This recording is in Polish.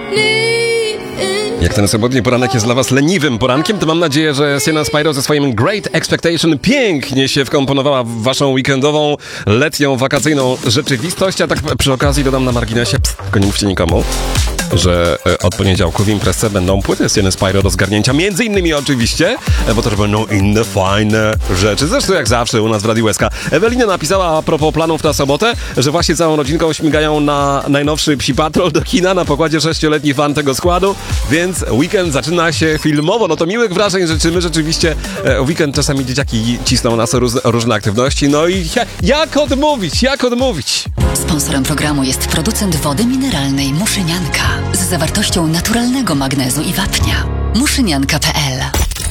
Jak ten sobotni poranek jest dla was leniwym porankiem, to mam nadzieję, że Sienna Spyro ze swoim Great Expectation pięknie się wkomponowała w waszą weekendową, letnią, wakacyjną rzeczywistość. A tak przy okazji dodam na marginesie, tylko nie mówcie nikomu, że od poniedziałku w imprezce będą płyty Sienny Spyro do zgarnięcia, między innymi oczywiście, bo też będą inne fajne rzeczy. Zresztą jak zawsze u nas w Radiu SK. Ewelina napisała a propos planów na sobotę, że właśnie całą rodzinką śmigają na najnowszy Psi Patrol do kina, na pokładzie 6-letni fan tego składu, więc weekend zaczyna się filmowo. No to miłych wrażeń życzymy. Rzeczywiście weekend czasami dzieciaki cisną nas o różne aktywności. No i jak odmówić? Jak odmówić? Sponsorem programu jest producent wody mineralnej Muszynianka z zawartością naturalnego magnezu i wapnia. Muszynianka.pl